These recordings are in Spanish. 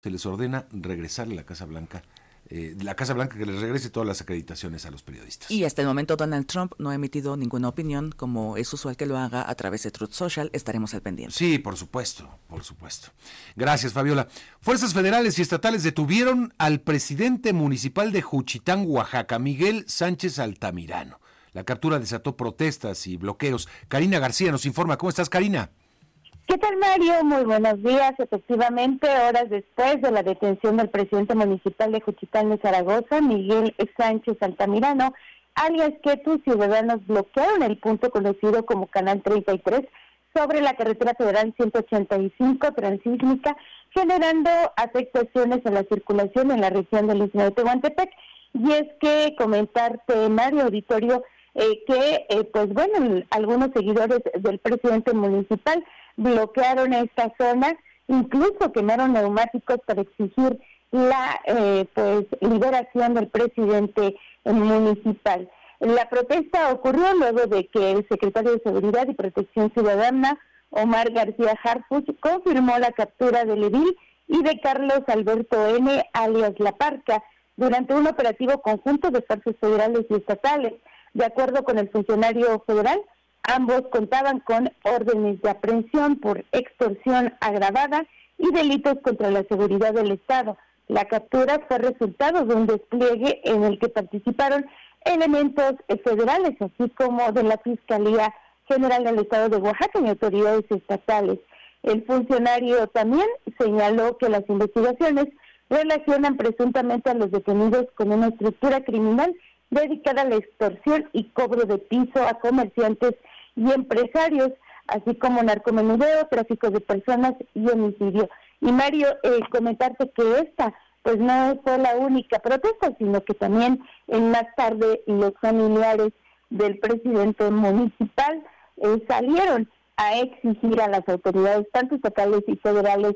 se les ordena regresarle a la Casa Blanca que les regrese todas las acreditaciones a los periodistas. Y hasta el momento Donald Trump no ha emitido ninguna opinión, como es usual que lo haga a través de Truth Social. Estaremos al pendiente. Sí, por supuesto, por supuesto. Gracias, Fabiola. Fuerzas federales y estatales detuvieron al presidente municipal de Juchitán, Oaxaca, Miguel Sánchez Altamirano. La captura desató protestas y bloqueos. Karina García nos informa. ¿Cómo estás, Karina? ¿Qué tal, Mario? Muy buenos días. Efectivamente, horas después de la detención del presidente municipal de Juchitán de Zaragoza, Miguel Sánchez Altamirano, alias Ketu, ciudadanos bloquearon el punto conocido como Canal 33 sobre la carretera federal 185 transísmica, generando afectaciones a la circulación en la región del Istmo de Tehuantepec. Y es que comentarte, Mario Auditorio, algunos seguidores del presidente municipal bloquearon esta zona, incluso quemaron neumáticos para exigir la liberación del presidente municipal. La protesta ocurrió luego de que el secretario de Seguridad y Protección Ciudadana, Omar García Harfuch, confirmó la captura del edil y de Carlos Alberto N., alias La Parca, durante un operativo conjunto de fuerzas federales y estatales. De acuerdo con el funcionario federal, ambos contaban con órdenes de aprehensión por extorsión agravada y delitos contra la seguridad del Estado. La captura fue resultado de un despliegue en el que participaron elementos federales, así como de la Fiscalía General del Estado de Oaxaca y autoridades estatales. El funcionario también señaló que las investigaciones relacionan presuntamente a los detenidos con una estructura criminal dedicada a la extorsión y cobro de piso a comerciantes y empresarios, así como narcomenudeo, tráfico de personas y homicidio. Y Mario, comentarte que esta pues no fue la única protesta, sino que también más tarde los familiares del presidente municipal salieron a exigir a las autoridades, tanto estatales y federales,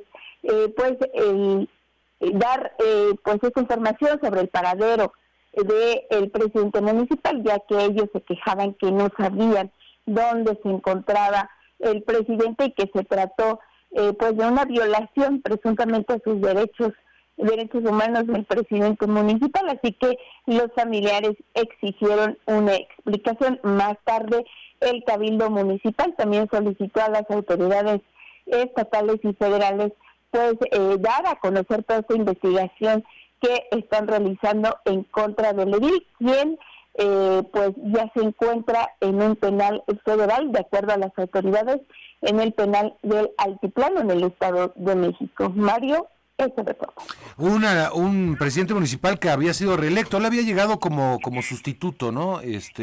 dar esa información sobre el paradero del presidente municipal, ya que ellos se quejaban que no sabían dónde se encontraba el presidente y que se trató de una violación presuntamente a sus derechos humanos del presidente municipal, así que los familiares exigieron una explicación. Más tarde el Cabildo Municipal también solicitó a las autoridades estatales y federales dar a conocer toda esta investigación que están realizando en contra del edil, quien ya se encuentra en un penal federal, de acuerdo a las autoridades, en el penal del Altiplano, en el Estado de México. Mario, eso de todo. Un presidente municipal que había sido reelecto, él había llegado como sustituto, ¿no?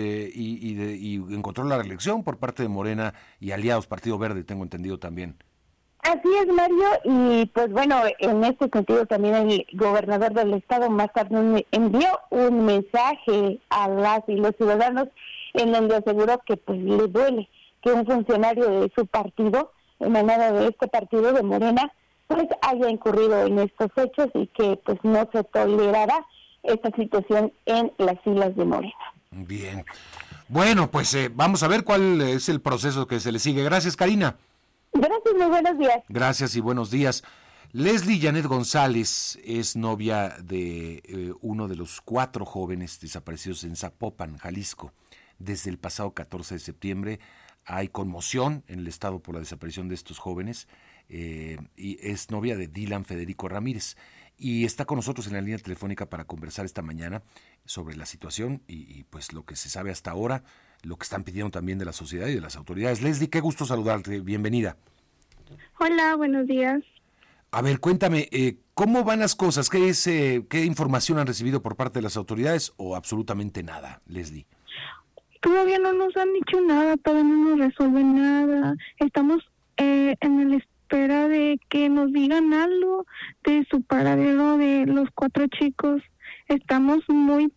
Y encontró la reelección por parte de Morena y aliados, Partido Verde, tengo entendido también. Así es, Mario, y en este sentido también el gobernador del estado más tarde envió un mensaje a las y los ciudadanos en donde aseguró que le duele que un funcionario de su partido, emanado de este partido de Morena, haya incurrido en estos hechos y que no se tolerará esta situación en las filas de Morena. Bien, bueno, vamos a ver cuál es el proceso que se le sigue. Gracias, Karina. Gracias, muy buenos días. Gracias y buenos días. Leslie Janet González es novia de uno de los 4 jóvenes desaparecidos en Zapopan, Jalisco. Desde el pasado 14 de septiembre hay conmoción en el estado por la desaparición de estos jóvenes y es novia de Dylan Federico Ramírez. Y está con nosotros en la línea telefónica para conversar esta mañana sobre la situación y lo que se sabe hasta ahora, lo que están pidiendo también de la sociedad y de las autoridades. Leslie, qué gusto saludarte, bienvenida. Hola, buenos días. A ver, cuéntame, ¿cómo van las cosas? ¿Qué información han recibido por parte de las autoridades o absolutamente nada, Leslie? Todavía no nos han dicho nada, todavía no nos resuelven nada. Estamos en la espera de que nos digan algo de su paradero de los 4 chicos. Estamos muy,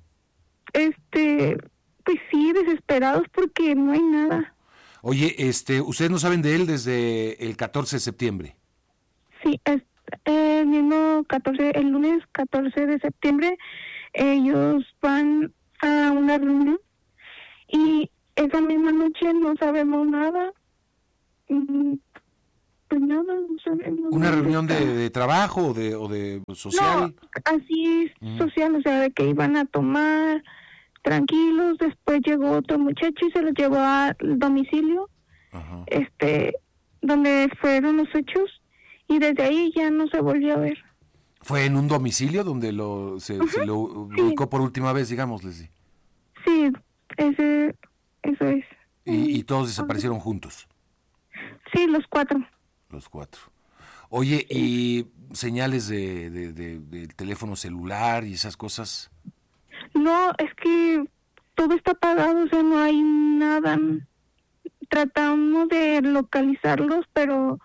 desesperados porque no hay nada. Oye, ¿ustedes no saben de él desde el 14 de septiembre? Sí, el lunes 14 de septiembre, ellos van a una reunión y esa misma noche no sabemos nada. Pues nada, no sabemos. ¿Una dónde reunión está. de trabajo o de social? No, así social, o sea, de que iban a tomar tranquilos, después llegó otro muchacho y se los llevó al domicilio, Ajá. donde fueron los hechos, y desde ahí ya no se volvió a ver. ¿Fue en un domicilio donde se lo ubicó por última vez, digamos, Leslie? Sí, eso es. Y todos desaparecieron juntos, Sí, los 4. los 4. Oye, ¿y señales del teléfono celular y esas cosas? No, es que todo está apagado, o sea, no hay nada. Tratamos de localizarlos, pero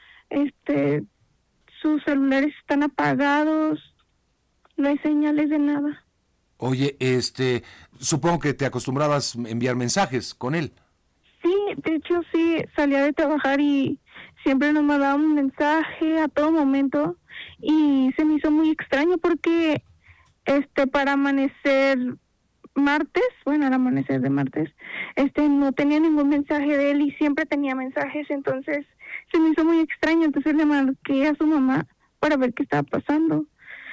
sus celulares están apagados, no hay señales de nada. Oye, supongo que te acostumbrabas a enviar mensajes con él. Sí, de hecho sí, salía de trabajar y siempre nos mandaba un mensaje a todo momento y se me hizo muy extraño porque para amanecer martes, bueno, al amanecer de martes, no tenía ningún mensaje de él y siempre tenía mensajes, entonces se me hizo muy extraño, entonces le marqué a su mamá para ver qué estaba pasando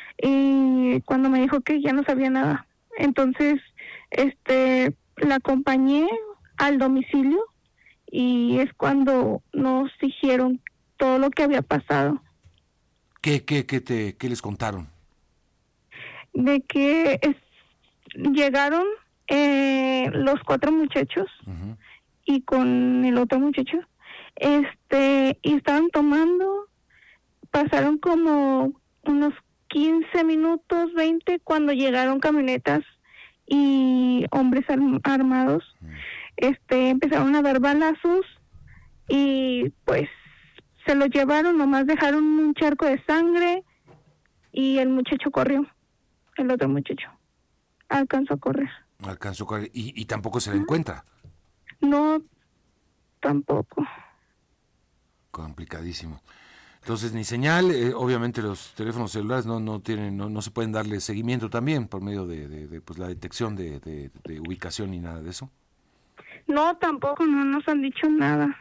y cuando me dijo que ya no sabía nada, entonces la acompañé al domicilio y es cuando nos dijeron todo lo que había pasado. ¿Qué les contaron? De que llegaron los 4 muchachos Uh-huh. y con el otro muchacho y estaban tomando, pasaron como unos 15 minutos, 20 cuando llegaron camionetas y hombres armados. Empezaron a dar balazos y pues se los llevaron, nomás dejaron un charco de sangre y el muchacho corrió, el otro muchacho alcanzó a correr. Y tampoco se le encuentra. No, tampoco. Complicadísimo. Entonces, ni señal, obviamente los teléfonos celulares no se pueden darle seguimiento también por medio de pues, la detección de ubicación ni nada de eso. No, tampoco, no nos han dicho nada.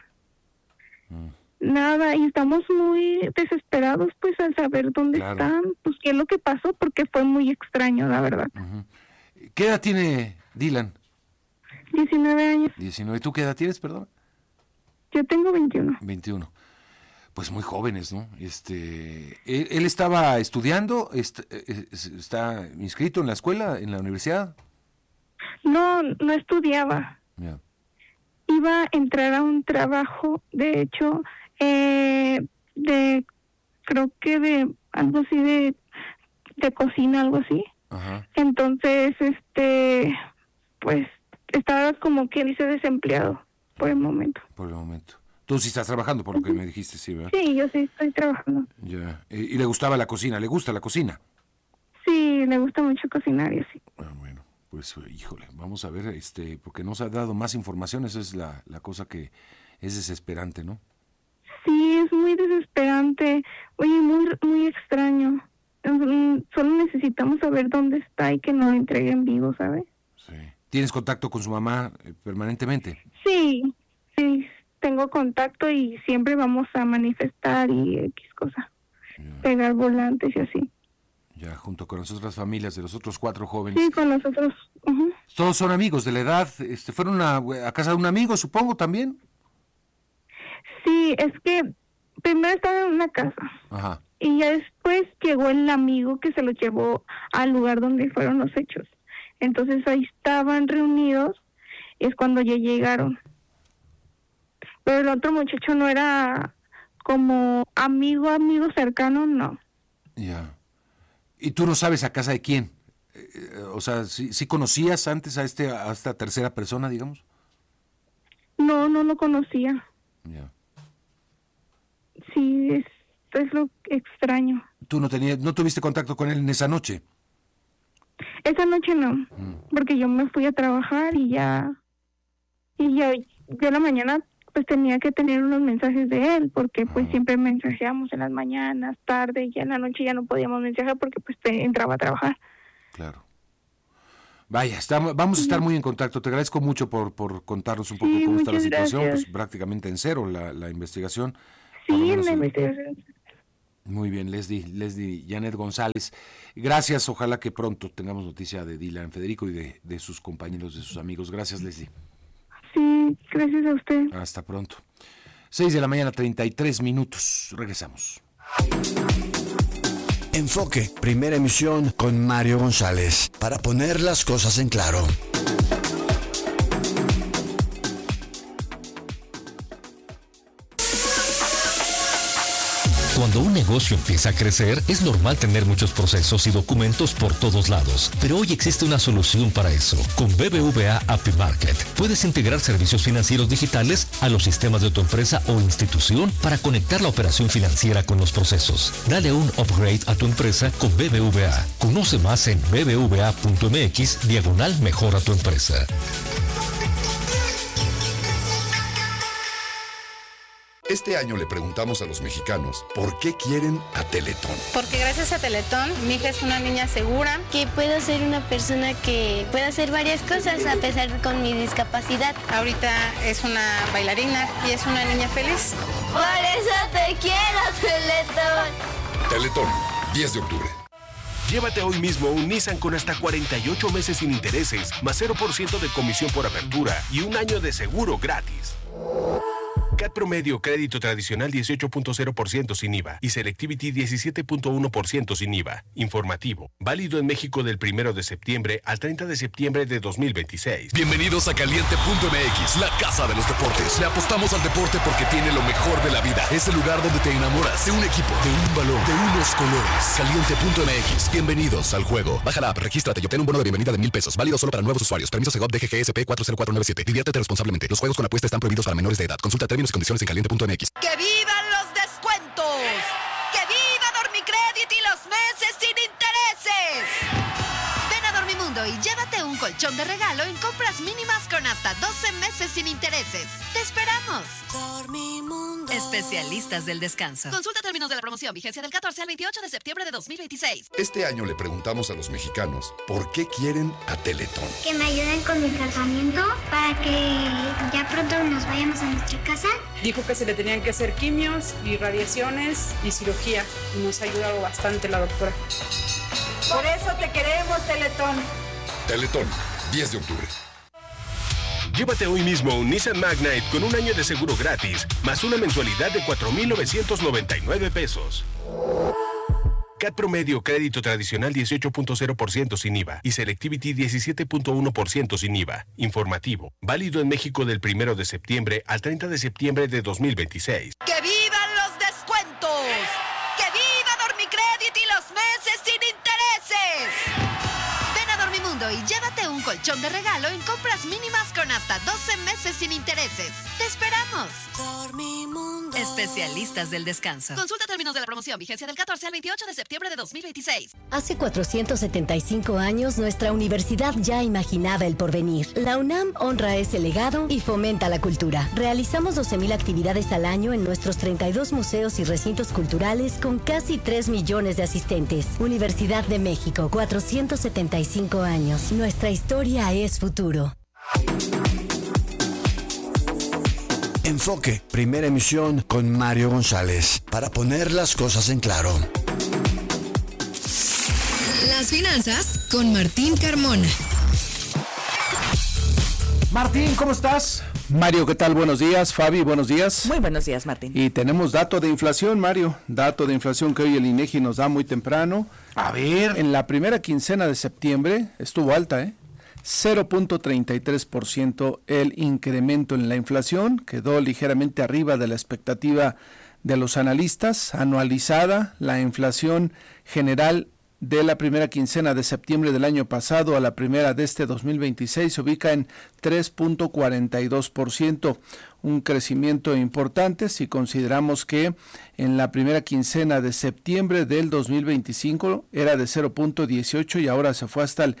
Nada, y estamos muy desesperados pues al saber dónde están, pues qué es lo que pasó, porque fue muy extraño, la verdad. Uh-huh. ¿Qué edad tiene Dylan? 19 años. 19. ¿Tú qué edad tienes, perdón? Yo tengo 21. 21. Pues muy jóvenes, ¿no? ¿Él estaba estudiando? ¿Está inscrito en la escuela, en la universidad? No estudiaba. Yeah. Iba a entrar a un trabajo, de hecho, creo que de algo así de cocina, algo así. Ajá. Entonces, pues estaba como quien dice desempleado por el momento. Por el momento. Tú sí estás trabajando, por lo que me dijiste, sí, ¿verdad? Sí, yo sí estoy trabajando. Ya. ¿Y le gustaba la cocina? ¿Le gusta la cocina? Sí, le gusta mucho cocinar y así. Bueno, pues híjole, vamos a ver, porque no se ha dado más información, esa es la cosa que es desesperante, ¿no? Sí, es muy desesperante, oye, muy, muy extraño. Solo necesitamos saber dónde está y que nos lo entreguen vivo, ¿sabes? Sí. ¿Tienes contacto con su mamá permanentemente? Sí, tengo contacto y siempre vamos a manifestar y X cosa. Ya. Pegar volantes y así. Ya, junto con las otras familias de los otros 4 jóvenes. Sí, con los otros. Uh-huh. Todos son amigos de la edad. ¿Fueron a casa de un amigo, supongo, también? Sí, es que primero estaban en una casa. Ajá. Y ya después llegó el amigo que se los llevó al lugar donde fueron los hechos. Entonces ahí estaban reunidos y es cuando ya llegaron. Pero el otro muchacho no era como amigo cercano, no. Ya. ¿Y tú no sabes a casa de quién? O sea, ¿sí conocías antes a esta tercera persona, digamos? No lo conocía. Ya. Sí, es lo extraño. ¿Tú no tuviste contacto con él en esa noche? Esa noche no, porque yo me fui a trabajar y ya en la mañana pues tenía que tener unos mensajes de él, porque pues siempre mensajeamos en las mañanas, tarde, y ya en la noche ya no podíamos mensajear porque pues entraba a trabajar. Claro. Vaya, vamos a estar muy en contacto. Te agradezco mucho por contarnos un poco cómo está la situación. Gracias. Pues prácticamente en cero la investigación. Sí, en la investigación. Muy bien, Leslie Janet González. Gracias, ojalá que pronto tengamos noticia de Dylan Federico y de sus compañeros, de sus amigos. Gracias, Leslie. Sí, gracias a usted. Hasta pronto. 6:33 a.m. Regresamos. Enfoque, primera emisión con Mario González, para poner las cosas en claro. Cuando un negocio empieza a crecer, es normal tener muchos procesos y documentos por todos lados. Pero hoy existe una solución para eso. Con BBVA API Market, puedes integrar servicios financieros digitales a los sistemas de tu empresa o institución para conectar la operación financiera con los procesos. Dale un upgrade a tu empresa con BBVA. Conoce más en bbva.mx/mejora tu empresa. Este año le preguntamos a los mexicanos por qué quieren a Teletón. Porque gracias a Teletón, mi hija es una niña segura. Que puedo ser una persona que puede hacer varias cosas a pesar de con mi discapacidad. Ahorita es una bailarina y es una niña feliz. Por eso te quiero, Teletón. Teletón, 10 de octubre. Llévate hoy mismo un Nissan con hasta 48 meses sin intereses, más 0% de comisión por apertura y un año de seguro gratis. CAT promedio crédito tradicional 18.0% sin IVA y Selectivity 17.1% sin IVA. Informativo. Válido en México del 1 de septiembre al 30 de septiembre de 2026. Bienvenidos a Caliente.mx, la casa de los deportes. Le apostamos al deporte porque tiene lo mejor de la vida. Es el lugar donde te enamoras de un equipo, de un balón, de unos colores. Caliente.mx. Bienvenidos al juego. Baja la app, regístrate y obtén un bono de bienvenida de $1,000. Válido solo para nuevos usuarios. Permiso Segov DGGSP 40497. Diviértete responsablemente. Los juegos con apuesta están prohibidos para menores de edad. Consulta términos y condiciones en Caliente.mx. ¡Que vivan los descuentos! ¡Que viva Dormicredit y los meses sin intereses! Ven a Dormimundo y llévate un colchón de regalo en compras mínimas con hasta 12 meses sin intereses. ¡Te esperamos! Dormimundo. Especialistas del descanso. Consulta términos de la promoción. Vigencia del 14 al 28 de septiembre de 2026. Este año le preguntamos a los mexicanos por qué quieren a Teletón. Que me ayuden con mi tratamiento para que ya pronto nos vayamos a nuestra casa. Dijo que se le tenían que hacer quimios y radiaciones y cirugía. Y nos ha ayudado bastante la doctora. Por eso te queremos, Teletón. Teletón, 10 de octubre. Llévate hoy mismo un Nissan Magnite con un año de seguro gratis, más una mensualidad de $4,999. CAT promedio crédito tradicional 18.0% sin IVA y Selectivity 17.1% sin IVA. Informativo. Válido en México del 1 de septiembre al 30 de septiembre de 2026. ¡Que vivan los descuentos! ¡Que viva Dormicredit y los meses sin intereses! Ven a Dormimundo y llévate un colchón de regalo en compras mínimas con hasta 12 meses sin intereses. ¡Te esperamos! Dormimundo. Especialistas del descanso. Consulta términos de la promoción. Vigencia del 14 al 28 de septiembre de 2026. Hace 475 años, nuestra universidad ya imaginaba el porvenir. La UNAM honra ese legado y fomenta la cultura. Realizamos 12,000 actividades al año en nuestros 32 museos y recintos culturales con casi 3 millones de asistentes. Universidad de México, 475 años. Nuestra historia es futuro. Enfoque, primera emisión con Mario González, para poner las cosas en claro. Las finanzas con Martín Carmona. Martín, ¿cómo estás? Mario, ¿qué tal? Buenos días. Fabi, buenos días. Muy buenos días, Martín. Y tenemos dato de inflación, Mario. Dato de inflación que hoy el INEGI nos da muy temprano. A ver. En la primera quincena de septiembre estuvo alta, 0.33% el incremento en la inflación, quedó ligeramente arriba de la expectativa de los analistas. Anualizada, la inflación general de la primera quincena de septiembre del año pasado a la primera de este 2026 se ubica en 3.42%, un crecimiento importante si consideramos que en la primera quincena de septiembre del 2025 era de 0.18 y ahora se fue hasta el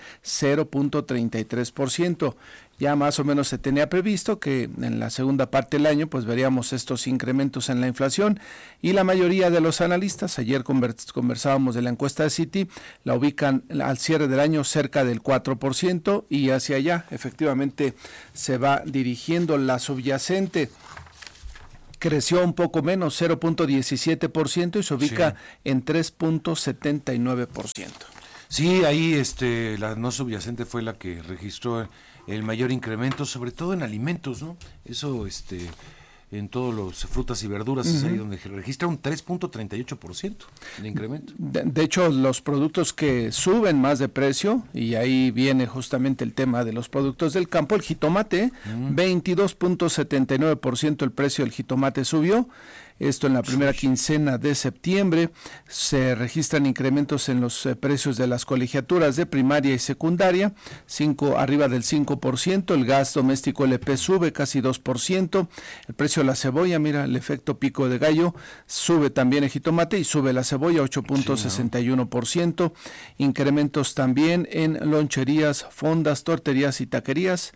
0.33%. Ya más o menos se tenía previsto que en la segunda parte del año pues veríamos estos incrementos en la inflación y la mayoría de los analistas, ayer conversábamos de la encuesta de Citi, la ubican al cierre del año cerca del 4% y hacia allá efectivamente se va dirigiendo la subyacente. creció un poco menos, 0.17%, y se ubica en 3.79%. Sí, ahí la no subyacente fue la que registró el mayor incremento, sobre todo en alimentos, ¿no? Eso, en todos los frutas y verduras, es ahí donde registra un 3.38% de incremento. De hecho, los productos que suben más de precio, y ahí viene justamente el tema de los productos del campo, el jitomate, 22.79% el precio del jitomate subió. Esto en la primera quincena de septiembre. Se registran incrementos en los precios de las colegiaturas de primaria y secundaria, arriba del 5%. El gas doméstico LP sube casi 2%. El precio de la cebolla, mira, el efecto pico de gallo, sube también el jitomate y sube la cebolla 8.61%. Incrementos también en loncherías, fondas, torterías y taquerías,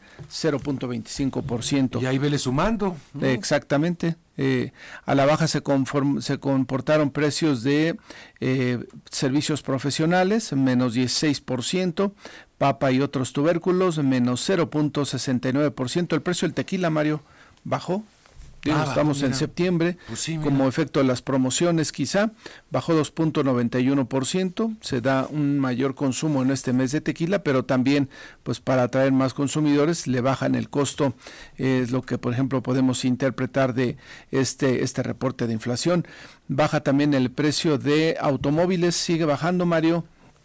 0.25%. Y ahí vele sumando, ¿no? Exactamente. A la baja se comportaron precios de servicios profesionales, menos 16%, papa y otros tubérculos, menos 0.69%. El precio del tequila, Mario, bajó. Estamos en septiembre, pues sí, como efecto de las promociones quizá, bajó 2.91%, se da un mayor consumo en este mes de tequila, pero también pues para atraer más consumidores le bajan el costo, es lo que por ejemplo podemos interpretar de este reporte de inflación. Baja también el precio de automóviles, sigue bajando, Mario.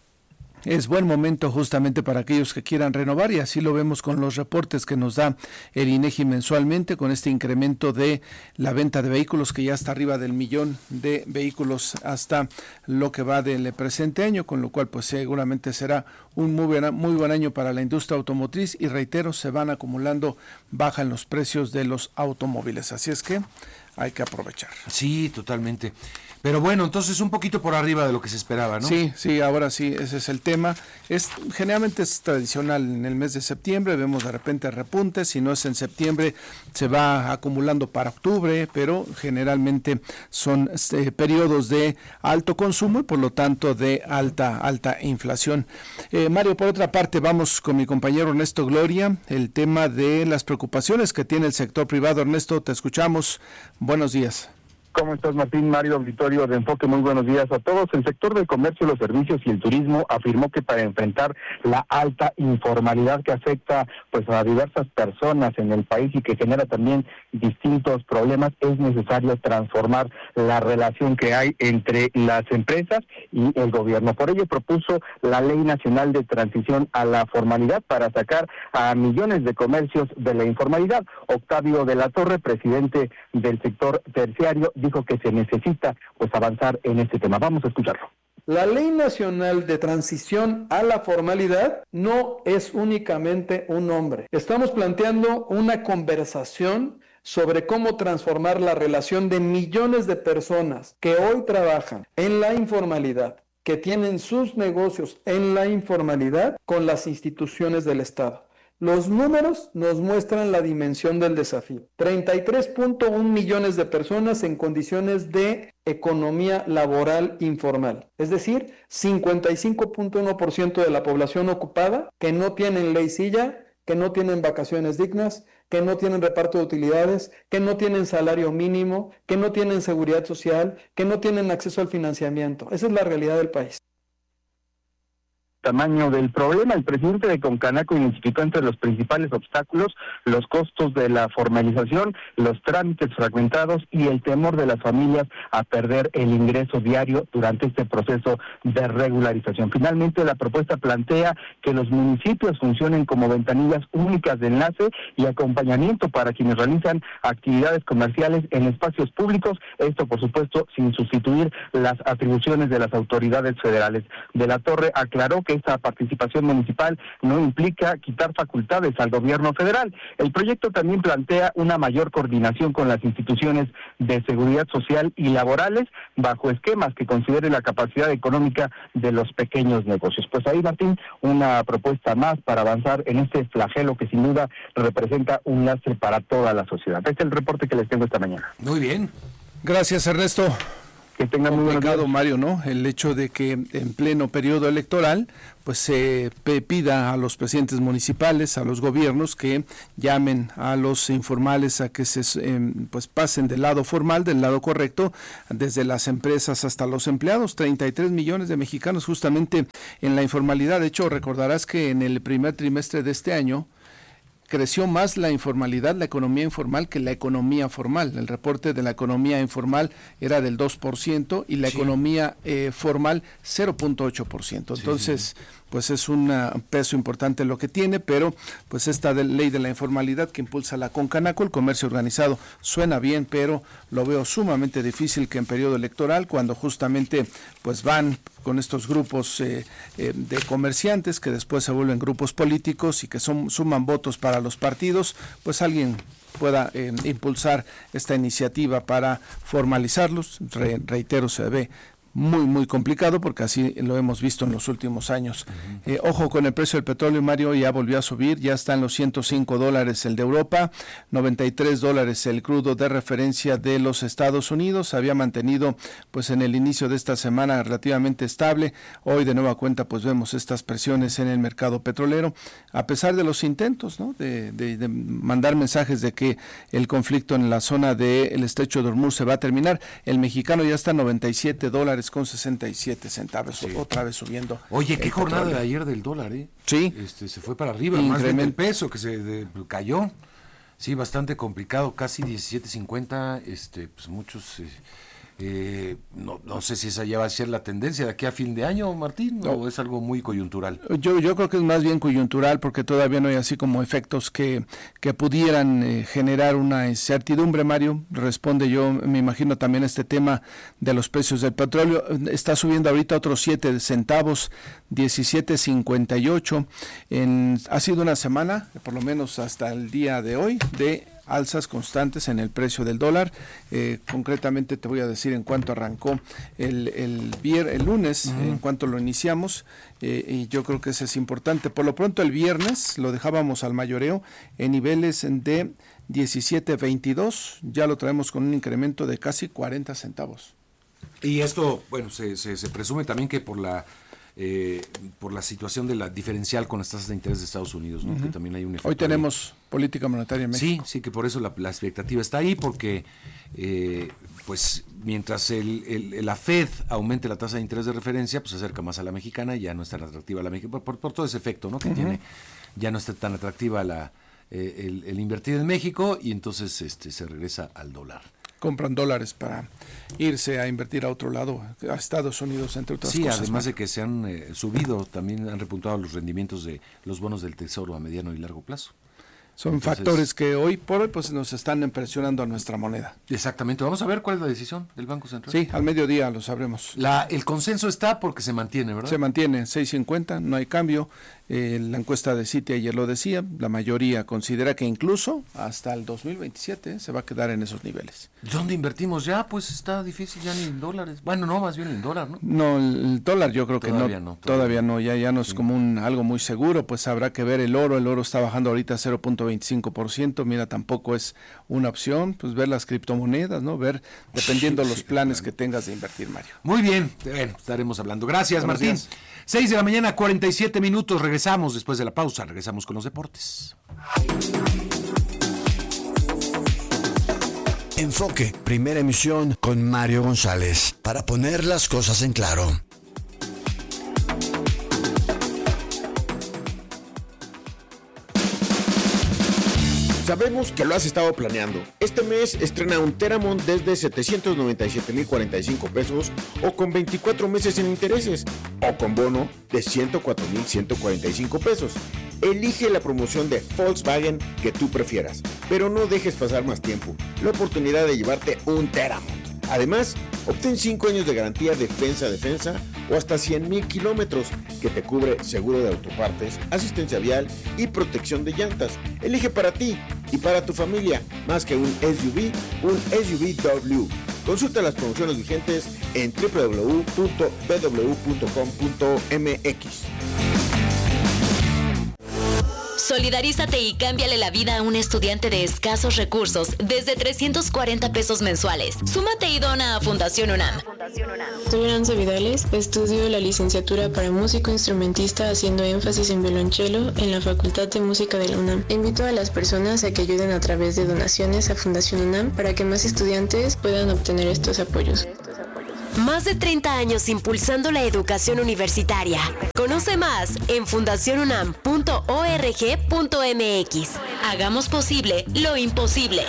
Es buen momento justamente para aquellos que quieran renovar, y así lo vemos con los reportes que nos da el INEGI mensualmente, con este incremento de la venta de vehículos que ya está arriba del 1,000,000 de vehículos hasta lo que va del presente año, con lo cual pues seguramente será un muy buen año para la industria automotriz, y reitero, se van acumulando baja en los precios de los automóviles, así es que hay que aprovechar. Sí, totalmente. Pero bueno, entonces un poquito por arriba de lo que se esperaba, ¿no? Sí, ahora sí, ese es el tema. Generalmente es tradicional en el mes de septiembre, vemos de repente repuntes, si no es en septiembre se va acumulando para octubre, pero generalmente son periodos de alto consumo y por lo tanto de alta inflación. Mario, por otra parte, vamos con mi compañero Ernesto Gloria, el tema de las preocupaciones que tiene el sector privado. Ernesto, te escuchamos. Buenos días. ¿Cómo estás, Martín? Mario, auditorio de Enfoque, muy buenos días a todos. El sector del comercio, los servicios y el turismo afirmó que para enfrentar la alta informalidad que afecta pues a diversas personas en el país y que genera también distintos problemas, es necesario transformar la relación que hay entre las empresas y el gobierno. Por ello propuso la Ley Nacional de Transición a la Formalidad para sacar a millones de comercios de la informalidad. Octavio de la Torre, presidente del sector terciario, dijo que se necesita pues avanzar en este tema. Vamos a escucharlo. La Ley Nacional de Transición a la Formalidad no es únicamente un nombre. Estamos planteando una conversación sobre cómo transformar la relación de millones de personas que hoy trabajan en la informalidad, que tienen sus negocios en la informalidad, con las instituciones del Estado. Los números nos muestran la dimensión del desafío. 33.1 millones de personas en condiciones de economía laboral informal. Es decir, 55.1% de la población ocupada que no tienen ley silla, que no tienen vacaciones dignas, que no tienen reparto de utilidades, que no tienen salario mínimo, que no tienen seguridad social, que no tienen acceso al financiamiento. Esa es la realidad del país. Tamaño del problema, el presidente de Concanaco identificó entre los principales obstáculos los costos de la formalización, los trámites fragmentados y el temor de las familias a perder el ingreso diario durante este proceso de regularización. Finalmente, la propuesta plantea que los municipios funcionen como ventanillas únicas de enlace y acompañamiento para quienes realizan actividades comerciales en espacios públicos, esto por supuesto sin sustituir las atribuciones de las autoridades federales. De la Torre aclaró que esta participación municipal no implica quitar facultades al gobierno federal. El proyecto también plantea una mayor coordinación con las instituciones de seguridad social y laborales bajo esquemas que consideren la capacidad económica de los pequeños negocios. Pues ahí, Martín, una propuesta más para avanzar en este flagelo que sin duda representa un lastre para toda la sociedad. Este es el reporte que les tengo esta mañana. Muy bien. Gracias, Ernesto. Que tengan muy buenos días. Mario, ¿no? El hecho de que en pleno periodo electoral pues se pida a los presidentes municipales, a los gobiernos que llamen a los informales a que se pues pasen del lado formal, del lado correcto, desde las empresas hasta los empleados. 33 millones de mexicanos justamente en la informalidad. De hecho, recordarás que en el primer trimestre de este año creció más la informalidad, la economía informal, que la economía formal. El reporte de la economía informal era del 2% y la economía formal 0.8%. Entonces, pues es un peso importante lo que tiene, pero pues esta ley de la informalidad que impulsa la Concanaco, el comercio organizado, suena bien, pero lo veo sumamente difícil que en periodo electoral, cuando justamente pues van con estos grupos de comerciantes que después se vuelven grupos políticos y que suman votos para los partidos, pues alguien pueda impulsar esta iniciativa para formalizarlos. Reitero, se ve muy complicado porque así lo hemos visto en los últimos años. Ojo con el precio del petróleo, Mario, ya volvió a subir, ya está en los $105 el de Europa, $93 el crudo de referencia de los Estados Unidos. Había mantenido pues en el inicio de esta semana relativamente estable. Hoy de nueva cuenta pues vemos estas presiones en el mercado petrolero, a pesar de los intentos, ¿no?, de mandar mensajes de que el conflicto en la zona del estrecho de Hormuz se va a terminar. El mexicano ya está a $97 con 67 centavos, otra vez subiendo. Oye, qué jornada de ayer del dólar, ¿eh? Sí. Se fue para arriba, más del peso que se cayó. Sí, bastante complicado, casi 17.50, pues muchos... no sé si esa ya va a ser la tendencia de aquí a fin de año, Martín, o es algo muy coyuntural. Yo creo que es más bien coyuntural, porque todavía no hay así como efectos que pudieran generar una incertidumbre, Mario. Responde, yo me imagino, también este tema de los precios del petróleo. Está subiendo ahorita otros 7 centavos, 17.58. Ha sido una semana, por lo menos hasta el día de hoy, de alzas constantes en el precio del dólar. Concretamente te voy a decir en cuánto arrancó el lunes, en cuánto lo iniciamos, y yo creo que eso es importante. Por lo pronto el viernes lo dejábamos al mayoreo en niveles de 17.22, ya lo traemos con un incremento de casi 40 centavos. Y esto, bueno, se presume también que por la situación de la diferencial con las tasas de interés de Estados Unidos, ¿no? Que también hay un efecto. Hoy tenemos política monetaria en México. Sí, que por eso la expectativa está ahí, porque pues mientras la Fed aumente la tasa de interés de referencia, pues se acerca más a la mexicana y ya no es tan atractiva la mexicana, por todo ese efecto, ¿no?, que tiene, ya no está tan atractiva el invertir en México, y entonces se regresa al dólar. Compran dólares para irse a invertir a otro lado, a Estados Unidos, entre otras cosas. Sí, además de que se han subido, también han repuntado los rendimientos de los bonos del Tesoro a mediano y largo plazo. Son factores que hoy por hoy pues nos están impresionando a nuestra moneda. Exactamente. Vamos a ver cuál es la decisión del Banco Central. Sí, al mediodía lo sabremos. El consenso está porque se mantiene, ¿verdad? Se mantiene, 6.50, no hay cambio. La encuesta de Citi ayer lo decía, la mayoría considera que incluso hasta el 2027 se va a quedar en esos niveles. ¿Dónde invertimos ya? Pues está difícil, ya ni en dólares. Bueno, no, más bien en dólar, ¿no? No, el dólar yo creo que todavía no, ya no es como algo muy seguro, pues habrá que ver el oro está bajando ahorita 0.25%, mira, tampoco es una opción, pues ver las criptomonedas, ¿no? Ver, dependiendo los planes que tengas de invertir, Mario. Muy bien, bueno, estaremos hablando. Gracias, Martín. 6:47 a.m, regresamos después de la pausa, regresamos con los deportes. Enfoque, primera emisión con Mario González, para poner las cosas en claro. Sabemos que lo has estado planeando. Este mes estrena un Teramon desde 797,045 pesos o con 24 meses sin intereses o con bono de 104,145 pesos. Elige la promoción de Volkswagen que tú prefieras, pero no dejes pasar más tiempo. La oportunidad de llevarte un Teramon. Además, obtén 5 años de garantía defensa o hasta 100,000 kilómetros que te cubre seguro de autopartes, asistencia vial y protección de llantas. Elige para ti y para tu familia más que un SUV W. Consulta las promociones vigentes en www.bw.com.mx. Solidarízate y cámbiale la vida a un estudiante de escasos recursos desde 340 pesos mensuales. Súmate y dona a Fundación UNAM. Soy Aranza Vidales, estudio la licenciatura para músico instrumentista haciendo énfasis en violonchelo en la Facultad de Música de la UNAM. Invito a las personas a que ayuden a través de donaciones a Fundación UNAM para que más estudiantes puedan obtener estos apoyos. Más de 30 años impulsando la educación universitaria. Conoce más en fundacionunam.org.mx. Hagamos posible lo imposible.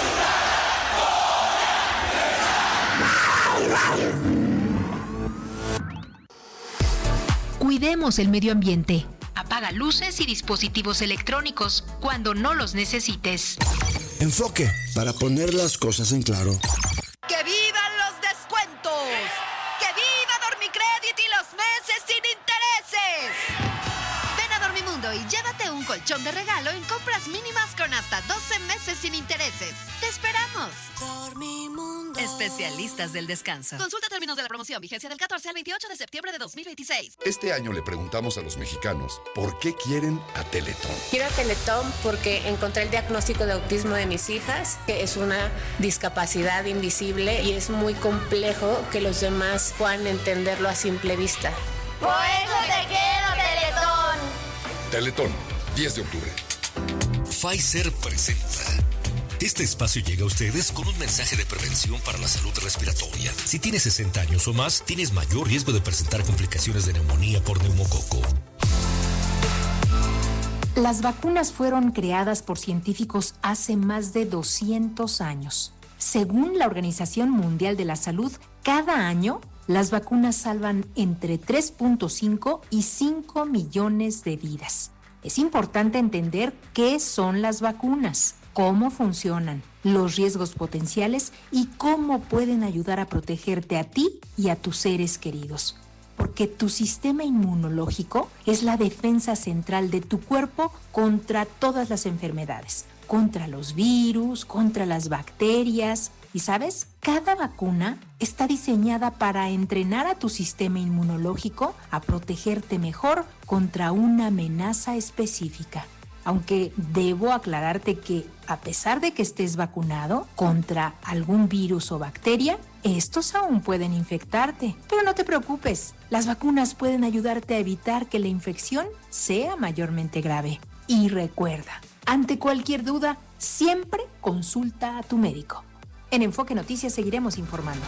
Cuidemos el medio ambiente. Apaga luces y dispositivos electrónicos cuando no los necesites. Enfoque, para poner las cosas en claro. ¡Que vivan los descuentos! ¡Que viva Dormicrédito y los meses sin intereses! Ven a Dormimundo y llévate un colchón de regalo en compras mínimas con hasta 12 meses sin intereses. ¡Te esperamos! Dormimundo. Especialistas del descanso. Consulta términos de la promoción. Vigencia del 14 al 28 de septiembre de 2026. Este año le preguntamos a los mexicanos por qué quieren a Teletón. Quiero a Teletón porque encontré el diagnóstico de autismo de mis hijas, que es una discapacidad invisible y es muy complejo que los demás puedan entenderlo a simple vista. Por eso te quiero, Teletón. Teletón, 10 de octubre. Pfizer presenta. Este espacio llega a ustedes con un mensaje de prevención para la salud respiratoria. Si tienes 60 años o más, tienes mayor riesgo de presentar complicaciones de neumonía por neumococo. Las vacunas fueron creadas por científicos hace más de 200 años. Según la Organización Mundial de la Salud, cada año las vacunas salvan entre 3.5 y 5 millones de vidas. Es importante entender qué son las vacunas, cómo funcionan, los riesgos potenciales y cómo pueden ayudar a protegerte a ti y a tus seres queridos. Porque tu sistema inmunológico es la defensa central de tu cuerpo contra todas las enfermedades, contra los virus, contra las bacterias. Y ¿sabes? Cada vacuna está diseñada para entrenar a tu sistema inmunológico a protegerte mejor contra una amenaza específica. Aunque debo aclararte que, a pesar de que estés vacunado contra algún virus o bacteria, estos aún pueden infectarte. Pero no te preocupes, las vacunas pueden ayudarte a evitar que la infección sea mayormente grave. Y recuerda, ante cualquier duda, siempre consulta a tu médico. En Enfoque Noticias seguiremos informando.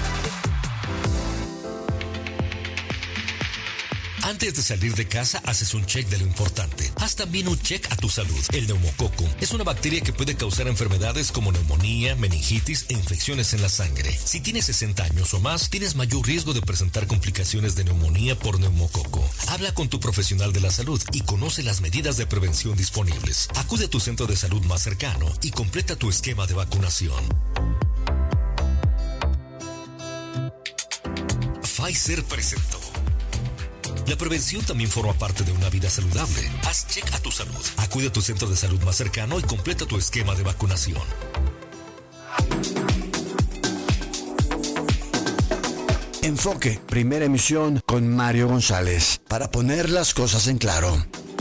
Antes de salir de casa, haces un check de lo importante. Haz también un check a tu salud. El neumococo es una bacteria que puede causar enfermedades como neumonía, meningitis e infecciones en la sangre. Si tienes 60 años o más, tienes mayor riesgo de presentar complicaciones de neumonía por neumococo. Habla con tu profesional de la salud y conoce las medidas de prevención disponibles. Acude a tu centro de salud más cercano y completa tu esquema de vacunación. Pfizer presentó. La prevención también forma parte de una vida saludable. Haz check a tu salud. Acude a tu centro de salud más cercano y completa tu esquema de vacunación. Enfoque, primera emisión con Mario González, para poner las cosas en claro.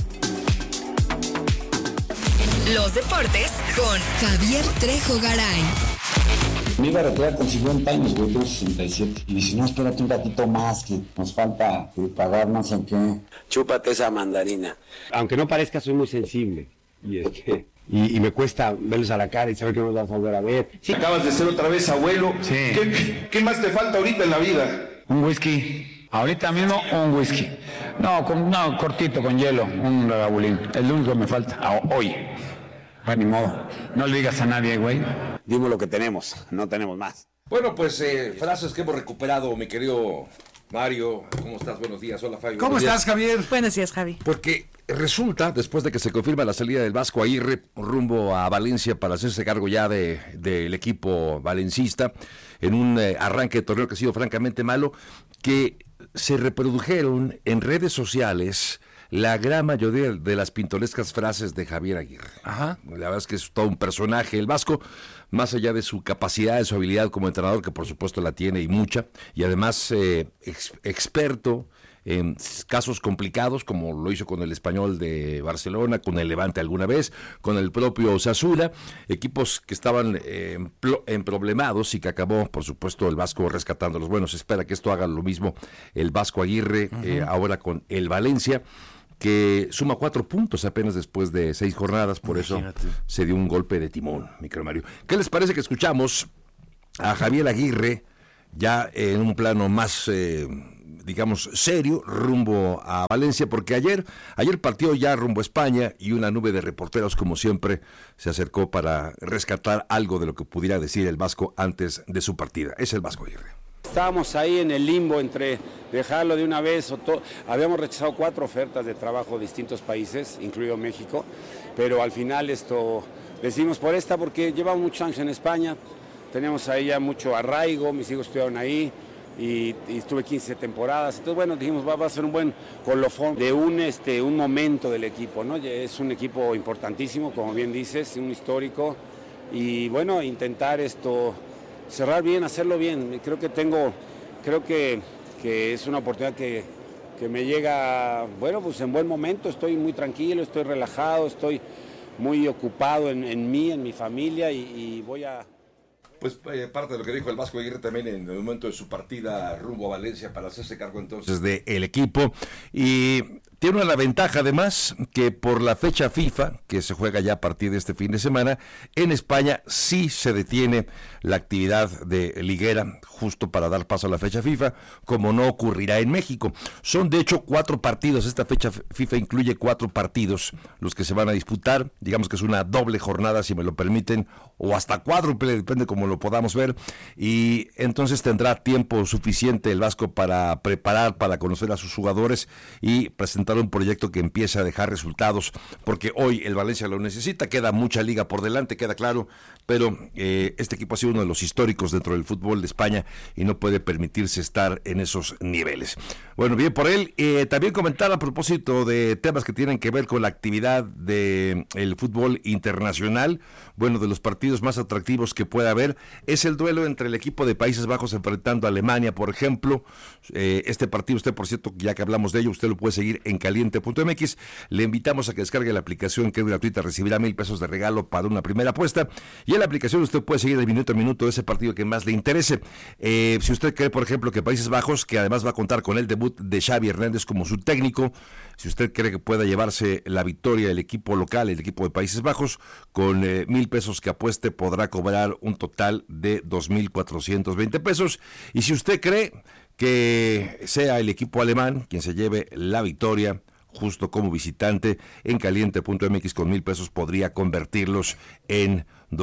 Los deportes con Javier Trejo Garay. Me iba a retirar con 50 años, güey, tengo 67. Y dice, no, espérate un ratito más, que nos falta pagar no sé qué. Chúpate esa mandarina. Aunque no parezca, soy muy sensible. Y me cuesta verlos a la cara y saber que no los vas a volver a ver. Sí. Acabas de ser otra vez abuelo. Sí. ¿Qué más te falta ahorita en la vida? Un whisky. Ahorita mismo un whisky. No, cortito, con hielo. Un Lagavulín. Es lo único que me falta. Hoy. Bueno, ni modo. No le digas a nadie, güey. Dimos lo que tenemos, no tenemos más. Bueno, pues frases que hemos recuperado, mi querido Mario. ¿Cómo estás? Buenos días. Hola, Fabio. ¿Cómo estás, Javier? Buenos días, Javi. Porque resulta, después de que se confirma la salida del Vasco Aguirre rumbo a Valencia para hacerse cargo ya del equipo valencista, en un arranque de torneo que ha sido francamente malo, que se reprodujeron en redes sociales la gran mayoría de las pintorescas frases de Javier Aguirre. Ajá. La verdad es que es todo un personaje el Vasco, más allá de su capacidad, de su habilidad como entrenador, que por supuesto la tiene y mucha, y además experto en casos complicados, como lo hizo con el Español de Barcelona, con el Levante alguna vez, con el propio Osasuna, equipos que estaban en problemados y que acabó, por supuesto, el Vasco rescatándolos. Bueno, se espera que esto haga lo mismo el Vasco Aguirre, ahora con el Valencia, que suma 4 puntos apenas después de 6 jornadas, por Imagínate. Eso se dio un golpe de timón, mi querido Mario. ¿Qué les parece que escuchamos a Javier Aguirre ya en un plano más, digamos, serio, rumbo a Valencia? Porque ayer partió ya rumbo a España y una nube de reporteros, como siempre, se acercó para rescatar algo de lo que pudiera decir el Vasco antes de su partida. Es el Vasco Aguirre. Estábamos ahí en el limbo entre dejarlo de una vez o todo. Habíamos rechazado 4 ofertas de trabajo de distintos países, incluido México, pero al final decidimos por esta porque llevamos muchos años en España, teníamos ahí ya mucho arraigo, mis hijos estudiaron ahí y estuve 15 temporadas, entonces bueno, dijimos va a ser un buen colofón de un momento del equipo, ¿no? Es un equipo importantísimo, como bien dices, un histórico y bueno, intentar cerrar bien, hacerlo bien. Creo que es una oportunidad que me llega, bueno, pues en buen momento. Estoy muy tranquilo, estoy relajado, estoy muy ocupado en mí, en mi familia y voy a... Pues parte de lo que dijo el Vasco Aguirre también en el momento de su partida rumbo a Valencia para hacerse cargo entonces del equipo. Y tiene una ventaja además que por la fecha FIFA, que se juega ya a partir de este fin de semana, en España sí se detiene la actividad de liguera justo para dar paso a la fecha FIFA, como no ocurrirá en México. Son de hecho 4 partidos, esta fecha FIFA incluye 4 partidos los que se van a disputar, digamos que es una doble jornada si me lo permiten, o hasta cuádruple, depende como lo podamos ver, y entonces tendrá tiempo suficiente el Vasco para preparar, para conocer a sus jugadores y presentar un proyecto que empiece a dejar resultados, porque hoy el Valencia lo necesita, queda mucha liga por delante, queda claro, pero este equipo ha sido uno de los históricos dentro del fútbol de España y no puede permitirse estar en esos niveles. Bueno, bien por él. También comentar a propósito de temas que tienen que ver con la actividad del fútbol internacional. Bueno, de los partidos más atractivos que pueda haber es el duelo entre el equipo de Países Bajos enfrentando a Alemania, por ejemplo. Este partido, usted, por cierto, ya que hablamos de ello, usted lo puede seguir en caliente.mx. Le invitamos a que descargue la aplicación, que es gratuita, recibirá $1,000 de regalo para una primera apuesta. Y en la aplicación usted puede seguir de minuto a minuto ese partido que más le interese. Si usted cree, por ejemplo, que Países Bajos, que además va a contar con el debut de Xavi Hernández como su técnico, si usted cree que pueda llevarse la victoria el equipo local, el equipo de Países Bajos, con $1,000 que apueste podrá cobrar un total de $2,420. Y si usted cree que sea el equipo alemán quien se lleve la victoria, justo como visitante, en caliente.mx con $1,000 podría convertirlos en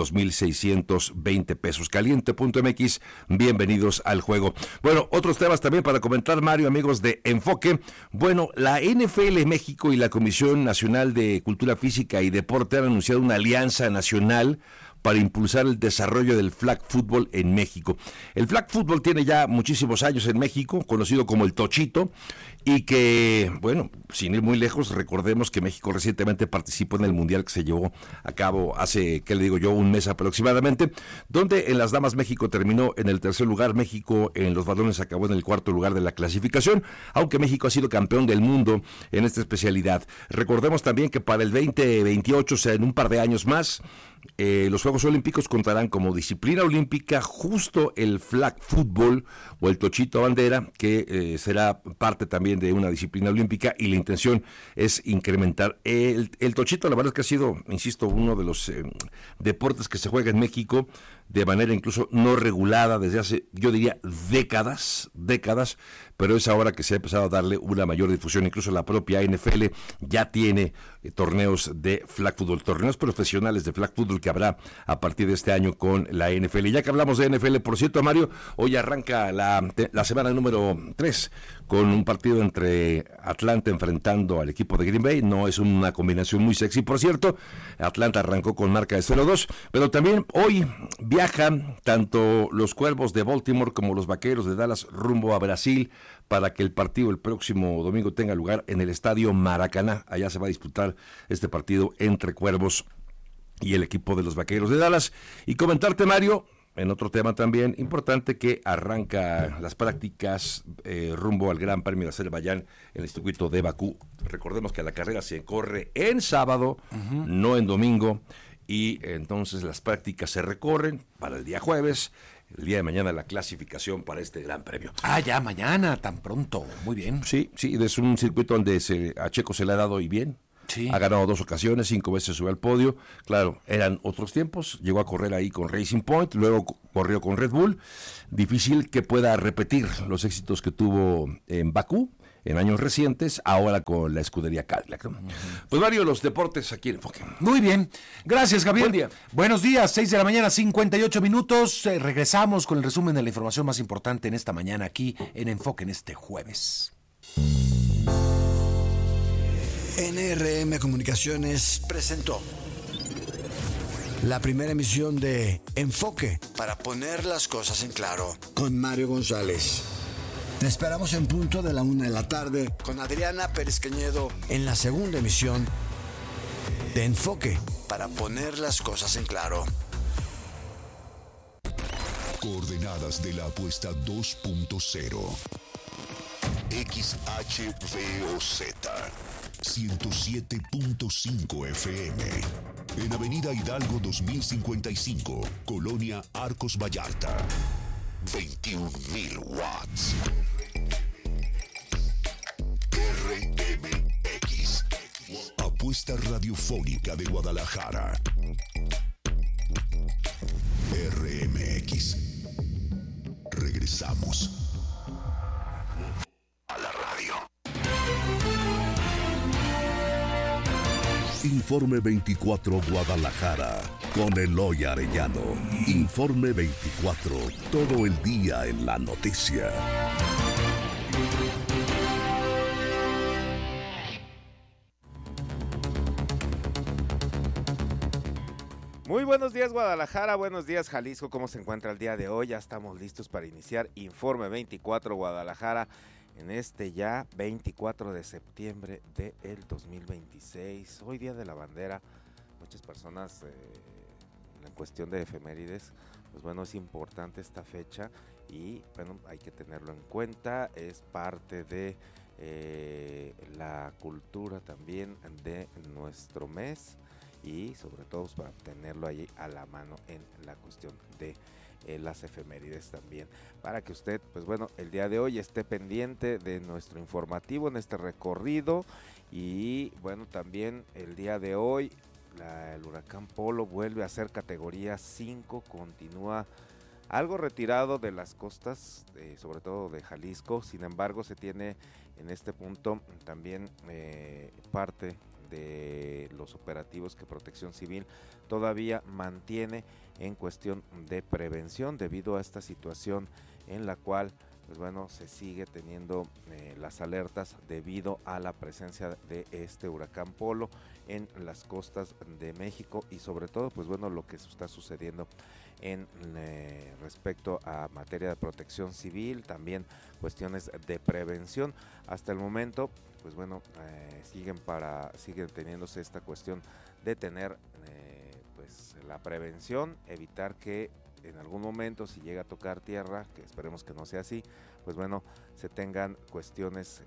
$2,620. Caliente.mx, bienvenidos al juego. Bueno, otros temas también para comentar, Mario, amigos de Enfoque. Bueno, la NFL México y la Comisión Nacional de Cultura Física y Deporte han anunciado una alianza nacional para impulsar el desarrollo del flag football en México. El flag football tiene ya muchísimos años en México, conocido como el tochito, y que, bueno, sin ir muy lejos, recordemos que México recientemente participó en el Mundial que se llevó a cabo hace, ¿qué le digo yo?, un mes aproximadamente, donde en las damas México terminó en el 3er lugar, México en los varones acabó en el 4er lugar de la clasificación, aunque México ha sido campeón del mundo en esta especialidad. Recordemos también que para el 2028, o sea, en un par de años más, los Juegos Olímpicos contarán como disciplina olímpica justo el flag football o el tochito bandera, que será parte también de una disciplina olímpica, y la intención es incrementar el tochito. La verdad es que ha sido, insisto, uno de los deportes que se juega en México de manera incluso no regulada desde hace, yo diría, décadas, pero es ahora que se ha empezado a darle una mayor difusión. Incluso la propia NFL ya tiene torneos de flag football, torneos profesionales de flag football que habrá a partir de este año con la NFL. Y ya que hablamos de NFL, por cierto, Mario, hoy arranca la semana número 3 con un partido entre Atlanta enfrentando al equipo de Green Bay. No es una combinación muy sexy, por cierto. Atlanta arrancó con marca de 0-2, pero también hoy viajan tanto los Cuervos de Baltimore como los Vaqueros de Dallas rumbo a Brasil para que el partido el próximo domingo tenga lugar en el Estadio Maracaná. Allá se va a disputar este partido entre Cuervos y el equipo de los Vaqueros de Dallas. Y comentarte, Mario, en otro tema también importante, que arranca las prácticas rumbo al Gran Premio de Azerbaiyán en el circuito de Bakú. Recordemos que la carrera se corre en sábado, no en domingo, y entonces las prácticas se recorren para el día jueves, el día de mañana la clasificación para este Gran Premio. Ah, ya mañana, tan pronto, muy bien. Sí, es un circuito donde a Checo se le ha dado y bien. Sí. Ha ganado 2 ocasiones, 5 veces sube al podio. Claro, eran otros tiempos. Llegó a correr ahí con Racing Point, luego corrió con Red Bull. Difícil que pueda repetir los éxitos que tuvo en Bakú en años recientes, ahora con la escudería Cadillac, ¿no? Pues varios de los deportes aquí en Enfoque. Muy bien, gracias Javier. Buen día. Buenos días, 6 de la mañana, 58 minutos. Regresamos con el resumen de la información más importante en esta mañana aquí en Enfoque en este jueves. NRM Comunicaciones presentó la primera emisión de Enfoque, para poner las cosas en claro, con Mario González. Te esperamos en punto de la 1:00 p.m. con Adriana Pérez Cañedo en la segunda emisión de Enfoque, para poner las cosas en claro. Coordenadas de la apuesta 2.0. XHVOZ 107.5 FM. En Avenida Hidalgo 2055, Colonia Arcos Vallarta. 21.000 watts. RMX. Apuesta radiofónica de Guadalajara. RMX. Regresamos a la radio. Informe 24 Guadalajara con Eloy Arellano. Informe 24, todo el día en la noticia. Muy buenos días Guadalajara, buenos días Jalisco, ¿cómo se encuentra el día de hoy? Ya estamos listos para iniciar Informe 24 Guadalajara en este ya 24 de septiembre del 2026, hoy Día de la Bandera. Muchas personas en cuestión de efemérides, pues bueno, es importante esta fecha y bueno, hay que tenerlo en cuenta, es parte de la cultura también de nuestro mes y sobre todo pues, para tenerlo ahí a la mano en la cuestión de las efemérides también, para que usted, pues bueno, el día de hoy esté pendiente de nuestro informativo en este recorrido. Y bueno, también el día de hoy el huracán Polo vuelve a ser categoría 5, continúa algo retirado de las costas, sobre todo de Jalisco. Sin embargo, se tiene en este punto también parte de los operativos que Protección Civil todavía mantiene en cuestión de prevención debido a esta situación en la cual pues bueno, se sigue teniendo las alertas debido a la presencia de este huracán Polo en las costas de México y sobre todo pues bueno, lo que está sucediendo en respecto a materia de protección civil, también cuestiones de prevención. Hasta el momento pues bueno, siguen teniéndose esta cuestión de tener pues la prevención, evitar que en algún momento, si llega a tocar tierra, que esperemos que no sea así, pues bueno, se tengan cuestiones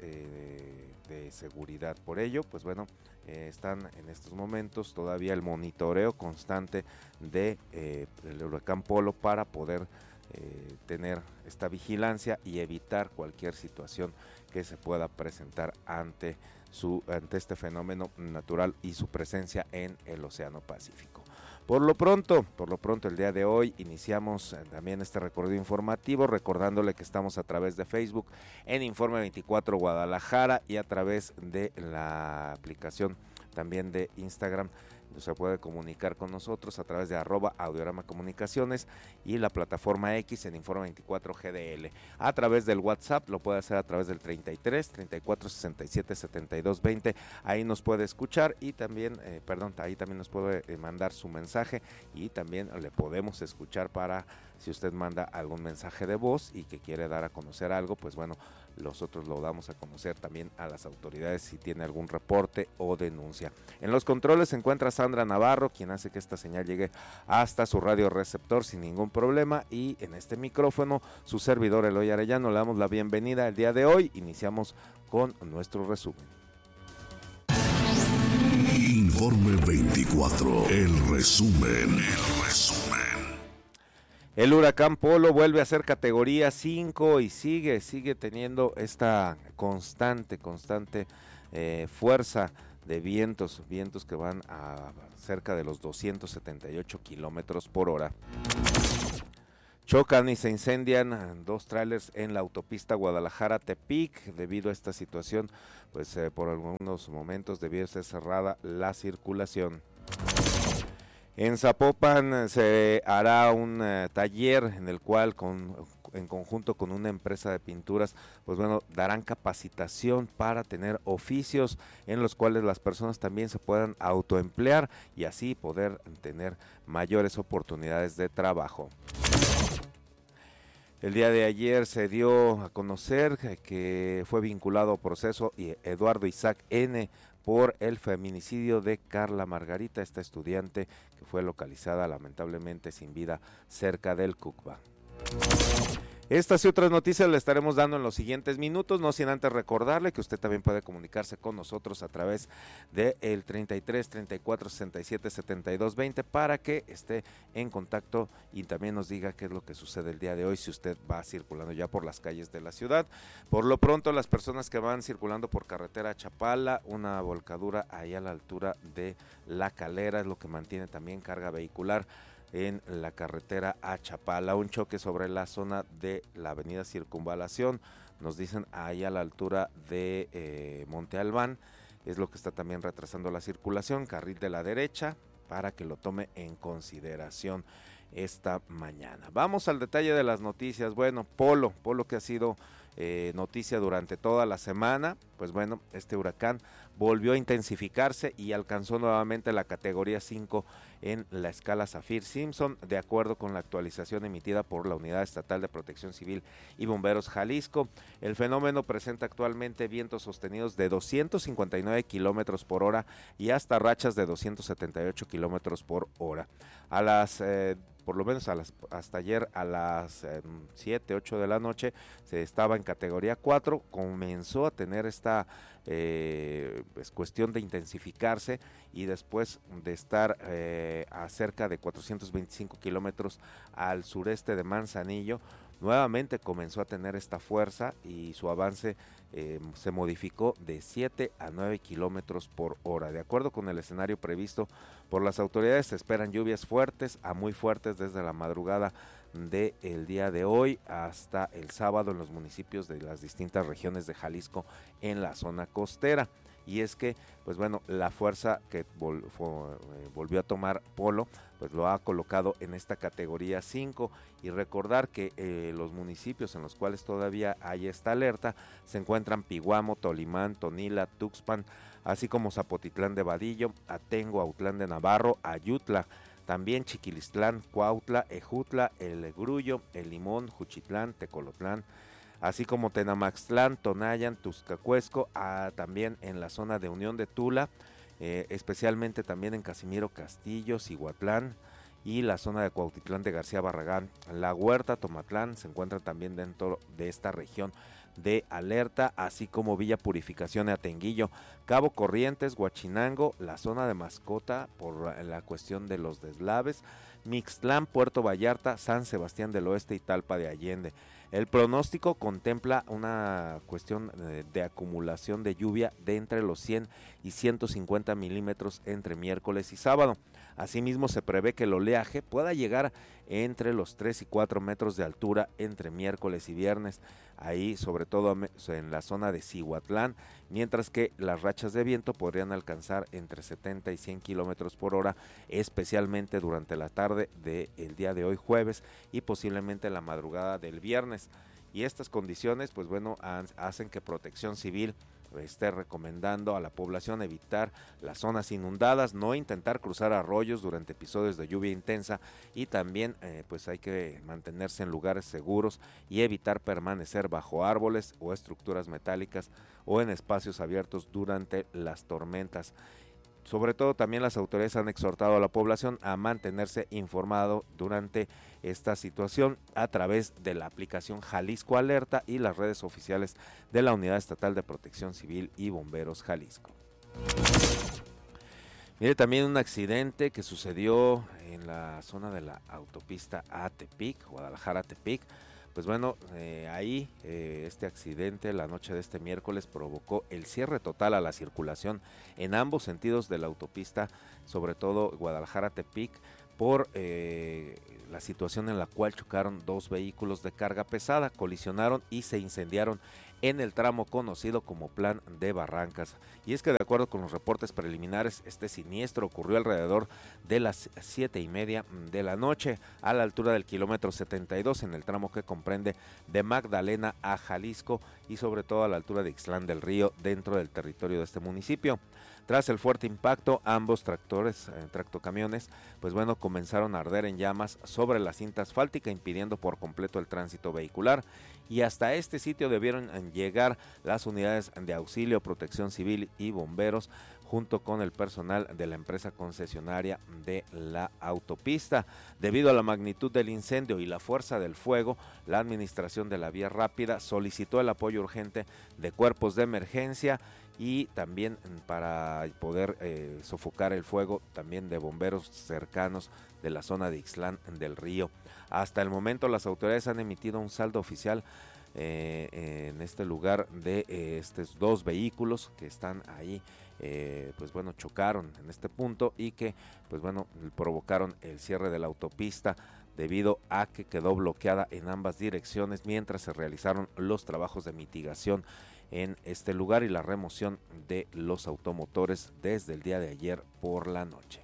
de seguridad. Por ello, pues bueno, están en estos momentos todavía el monitoreo constante de el huracán Polo para poder tener esta vigilancia y evitar cualquier situación que se pueda presentar ante este fenómeno natural y su presencia en el Océano Pacífico. Por lo pronto, el día de hoy iniciamos también este recorrido informativo, recordándole que estamos a través de Facebook en Informe 24 Guadalajara y a través de la aplicación también de Instagram. Se puede comunicar con nosotros a través de @Audiorama Comunicaciones y la plataforma X en Informe 24 GDL. A través del WhatsApp lo puede hacer a través del 33 34 67 72 20. Ahí nos puede escuchar y también, ahí también nos puede mandar su mensaje y también le podemos escuchar para Si usted manda algún mensaje de voz y que quiere dar a conocer algo, pues bueno, nosotros lo damos a conocer también a las autoridades si tiene algún reporte o denuncia. En los controles se encuentra Sandra Navarro, quien hace que esta señal llegue hasta su radio receptor sin ningún problema, y en este micrófono su servidor Eloy Arellano. Le damos la bienvenida el día de hoy. Iniciamos con nuestro resumen. Informe 24, el resumen. El huracán Polo vuelve a ser categoría 5 y sigue teniendo esta constante fuerza de vientos que van a cerca de los 278 kilómetros por hora. Chocan y se incendian 2 trailers en la autopista Guadalajara-Tepic. Debido a esta situación, pues por algunos momentos debió ser cerrada la circulación. En Zapopan se hará un taller en el cual en conjunto con una empresa de pinturas, pues bueno, darán capacitación para tener oficios en los cuales las personas también se puedan autoemplear y así poder tener mayores oportunidades de trabajo. El día de ayer se dio a conocer que fue vinculado a proceso Eduardo Isaac N. por el feminicidio de Carla Margarita, esta estudiante que fue localizada lamentablemente sin vida cerca del Cucba. Estas y otras noticias le estaremos dando en los siguientes minutos, no sin antes recordarle que usted también puede comunicarse con nosotros a través del 33 34 67 72 20 para que esté en contacto y también nos diga qué es lo que sucede el día de hoy si usted va circulando ya por las calles de la ciudad. Por lo pronto, las personas que van circulando por carretera Chapala, una volcadura ahí a la altura de La Calera es lo que mantiene también carga vehicular en la carretera a Chapala. Un choque sobre la zona de la avenida Circunvalación, nos dicen ahí a la altura de Monte Albán, es lo que está también retrasando la circulación, carril de la derecha, para que lo tome en consideración esta mañana. Vamos al detalle de las noticias. Bueno, Polo que ha sido noticia durante toda la semana, pues bueno, este huracán volvió a intensificarse y alcanzó nuevamente la categoría 5 en la escala Saffir-Simpson, de acuerdo con la actualización emitida por la Unidad Estatal de Protección Civil y Bomberos Jalisco. El fenómeno presenta actualmente vientos sostenidos de 259 kilómetros por hora y hasta rachas de 278 kilómetros por hora. A las por lo menos hasta ayer a las 7, 8 de la noche se estaba en categoría 4, comenzó a tener esta pues, cuestión de intensificarse y después de estar a cerca de 425 kilómetros al sureste de Manzanillo, nuevamente comenzó a tener esta fuerza y su avance se modificó de 7 a 9 kilómetros por hora. De acuerdo con el escenario previsto por las autoridades, se esperan lluvias fuertes a muy fuertes desde la madrugada del día de hoy hasta el sábado en los municipios de las distintas regiones de Jalisco en la zona costera. Y es que, pues bueno, la fuerza que volvió a tomar Polo, pues lo ha colocado en esta categoría 5. Y recordar que los municipios en los cuales todavía hay esta alerta se encuentran Piguamo, Tolimán, Tonila, Tuxpan, así como Zapotitlán de Vadillo, Atengo, Autlán de Navarro, Ayutla, también Chiquilistlán, Cuautla, Ejutla, El Grullo, El Limón, Juchitlán, Tecolotlán, así como Tenamaxtlán, Tonayan, Tuzcacuesco, también en la zona de Unión de Tula, especialmente también en Casimiro Castillo, Cihuatlán y la zona de Cuautitlán de García Barragán. La Huerta, Tomatlán se encuentran también dentro de esta región de alerta, así como Villa Purificación y Atenguillo, Cabo Corrientes, Huachinango, la zona de Mascota por la cuestión de los deslaves, Mixtlán, Puerto Vallarta, San Sebastián del Oeste y Talpa de Allende. El pronóstico contempla una cuestión de acumulación de lluvia de entre los 100 y 150 milímetros entre miércoles y sábado. Asimismo, se prevé que el oleaje pueda llegar entre los 3 y 4 metros de altura entre miércoles y viernes, ahí sobre todo en la zona de Cihuatlán, mientras que las rachas de viento podrían alcanzar entre 70 y 100 kilómetros por hora, especialmente durante la tarde del día de hoy jueves y posiblemente la madrugada del viernes. Y estas condiciones, pues bueno, hacen que Protección Civil esté recomendando a la población evitar las zonas inundadas, no intentar cruzar arroyos durante episodios de lluvia intensa y también pues hay que mantenerse en lugares seguros y evitar permanecer bajo árboles o estructuras metálicas o en espacios abiertos durante las tormentas. Sobre todo también las autoridades han exhortado a la población a mantenerse informado durante esta situación a través de la aplicación Jalisco Alerta y las redes oficiales de la Unidad Estatal de Protección Civil y Bomberos Jalisco. Mire, también un accidente que sucedió en la zona de la autopista a Tepic, Guadalajara a Tepic. Pues bueno, ahí este accidente la noche de este miércoles provocó el cierre total a la circulación en ambos sentidos de la autopista, sobre todo Guadalajara-Tepic, por la situación en la cual chocaron dos vehículos de carga pesada, colisionaron y se incendiaron en el tramo conocido como Plan de Barrancas. Y es que de acuerdo con los reportes preliminares, este siniestro ocurrió alrededor de las 7:30 de la noche a la altura del kilómetro 72 en el tramo que comprende de Magdalena a Jalisco y sobre todo a la altura de Ixtlán del Río dentro del territorio de este municipio. Tras el fuerte impacto, ambos tractocamiones, pues bueno, comenzaron a arder en llamas sobre la cinta asfáltica, impidiendo por completo el tránsito vehicular. Y hasta este sitio debieron llegar las unidades de auxilio, protección civil y bomberos, junto con el personal de la empresa concesionaria de la autopista. Debido a la magnitud del incendio y la fuerza del fuego, la administración de la vía rápida solicitó el apoyo urgente de cuerpos de emergencia y también para poder sofocar el fuego también de bomberos cercanos de la zona de Ixtlán del Río. Hasta el momento las autoridades han emitido un saldo oficial en este lugar de estos dos vehículos que están ahí, pues bueno, chocaron en este punto y que pues bueno provocaron el cierre de la autopista debido a que quedó bloqueada en ambas direcciones mientras se realizaron los trabajos de mitigación en este lugar y la remoción de los automotores desde el día de ayer por la noche.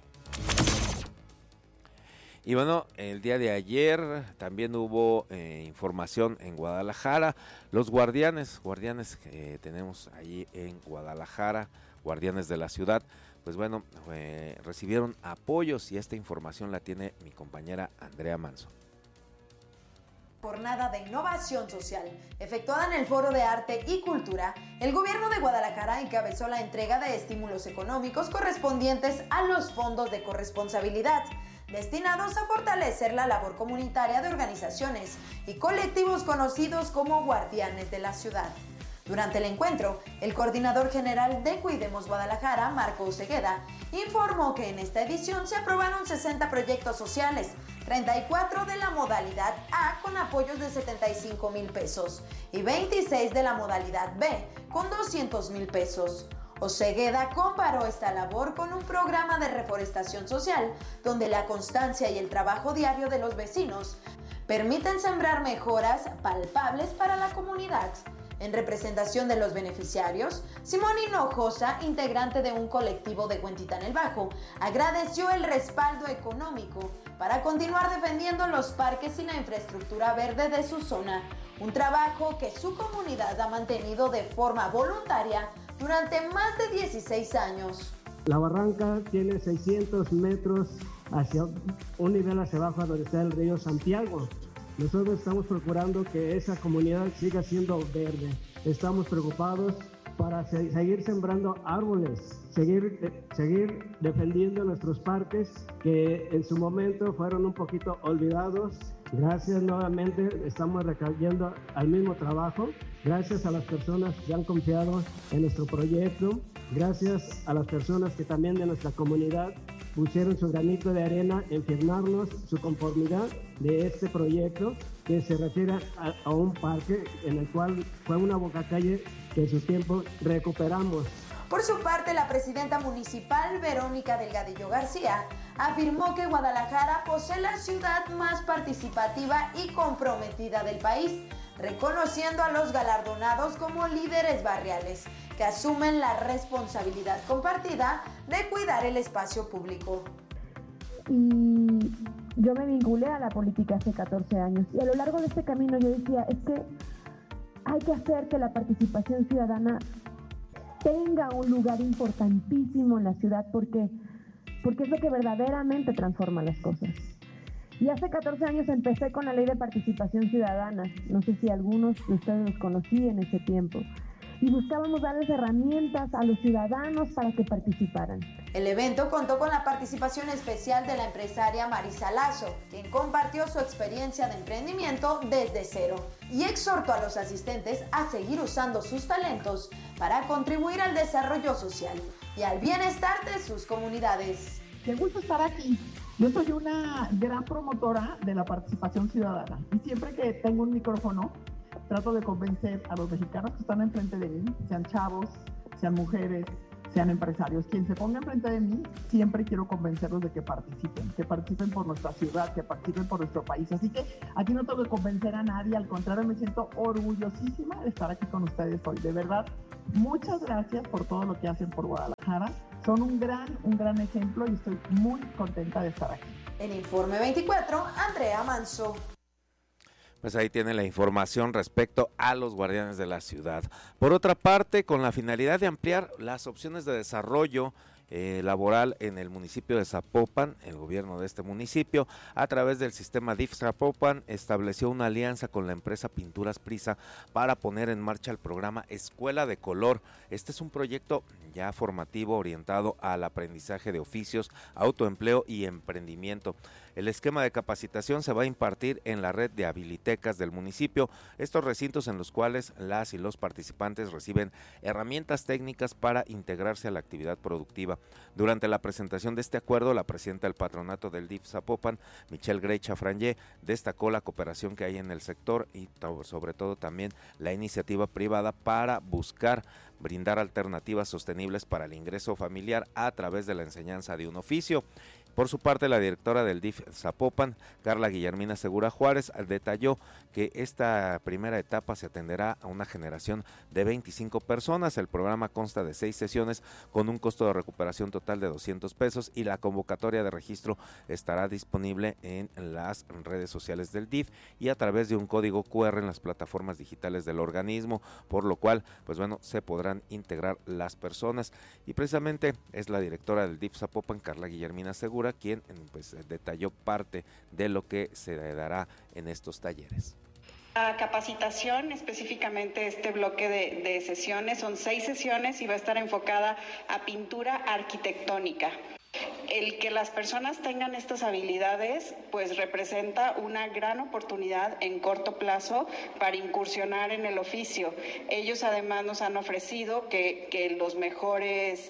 Y bueno, el día de ayer también hubo información en Guadalajara. Los guardianes que tenemos allí en Guadalajara, guardianes de la ciudad, pues bueno, recibieron apoyos y esta información la tiene mi compañera Andrea Manso. Jornada de innovación social efectuada en el Foro de Arte y Cultura, el gobierno de Guadalajara encabezó la entrega de estímulos económicos correspondientes a los fondos de corresponsabilidad, destinados a fortalecer la labor comunitaria de organizaciones y colectivos conocidos como guardianes de la ciudad. Durante el encuentro, el coordinador general de Cuidemos Guadalajara, Marco Cegueda, informó que en esta edición se aprobaron 60 proyectos sociales, 34 de la modalidad A con apoyos de 75,000 pesos y 26 de la modalidad B con 200,000 pesos. Osegueda comparó esta labor con un programa de reforestación social donde la constancia y el trabajo diario de los vecinos permiten sembrar mejoras palpables para la comunidad. En representación de los beneficiarios, Simón Hinojosa, integrante de un colectivo de Huentitán el Bajo, agradeció el respaldo económico para continuar defendiendo los parques y la infraestructura verde de su zona, un trabajo que su comunidad ha mantenido de forma voluntaria durante más de 16 años. La barranca tiene 600 metros hacia un nivel hacia abajo donde está el río Santiago. Nosotros estamos procurando que esa comunidad siga siendo verde. Estamos preocupados para seguir sembrando árboles, seguir defendiendo nuestros parques que en su momento fueron un poquito olvidados. Gracias nuevamente, estamos recayendo al mismo trabajo. Gracias a las personas que han confiado en nuestro proyecto. Gracias a las personas que también de nuestra comunidad pusieron su granito de arena en firmarnos su conformidad de este proyecto que se refiere a un parque en el cual fue una bocacalle que en su tiempo recuperamos. Por su parte, la presidenta municipal, Verónica Delgadillo García, afirmó que Guadalajara posee la ciudad más participativa y comprometida del país, reconociendo a los galardonados como líderes barriales que asumen la responsabilidad compartida de cuidar el espacio público. Y yo me vinculé a la política hace 14 años y a lo largo de este camino yo decía, es que hay que hacer que la participación ciudadana tenga un lugar importantísimo en la ciudad porque es lo que verdaderamente transforma las cosas. Y hace 14 años empecé con la Ley de Participación Ciudadana. No sé si algunos de ustedes los conocí en ese tiempo. Y buscábamos darles herramientas a los ciudadanos para que participaran. El evento contó con la participación especial de la empresaria Marisa Lazo, quien compartió su experiencia de emprendimiento desde cero y exhortó a los asistentes a seguir usando sus talentos para contribuir al desarrollo social y al bienestar de sus comunidades. Qué gusto estar aquí. Yo soy una gran promotora de la participación ciudadana y siempre que tengo un micrófono trato de convencer a los mexicanos que están enfrente de mí, sean chavos, sean mujeres, sean empresarios. Quien se ponga enfrente de mí, siempre quiero convencerlos de que participen por nuestra ciudad, que participen por nuestro país. Así que aquí no tengo que convencer a nadie, al contrario, me siento orgullosísima de estar aquí con ustedes hoy. De verdad, muchas gracias por todo lo que hacen por Guadalajara. Son un gran ejemplo y estoy muy contenta de estar aquí. En Informe 24, Andrea Manso. Pues ahí tiene la información respecto a los guardianes de la ciudad. Por otra parte, con la finalidad de ampliar las opciones de desarrollo laboral en el municipio de Zapopan, el gobierno de este municipio, a través del sistema DIF Zapopan, estableció una alianza con la empresa Pinturas Prisa para poner en marcha el programa Escuela de Color. Este es un proyecto ya formativo orientado al aprendizaje de oficios, autoempleo y emprendimiento. El esquema de capacitación se va a impartir en la red de habilitecas del municipio, estos recintos en los cuales las y los participantes reciben herramientas técnicas para integrarse a la actividad productiva. Durante la presentación de este acuerdo, la presidenta del patronato del DIF Zapopan, Michelle Greicha Frangé, destacó la cooperación que hay en el sector y sobre todo también la iniciativa privada para buscar brindar alternativas sostenibles para el ingreso familiar a través de la enseñanza de un oficio. Por su parte, la directora del DIF Zapopan, Carla Guillermina Segura Juárez, detalló que esta primera etapa se atenderá a una generación de 25 personas. El programa consta de 6 sesiones con un costo de recuperación total de 200 pesos y la convocatoria de registro estará disponible en las redes sociales del DIF y a través de un código QR en las plataformas digitales del organismo, por lo cual, pues bueno, se podrán integrar las personas. Y precisamente es la directora del DIF Zapopan, Carla Guillermina Segura, quien pues detalló parte de lo que se dará en estos talleres. La capacitación, específicamente este bloque de sesiones, son 6 sesiones y va a estar enfocada a pintura arquitectónica. El que las personas tengan estas habilidades pues representa una gran oportunidad en corto plazo para incursionar en el oficio. Ellos además nos han ofrecido que los mejores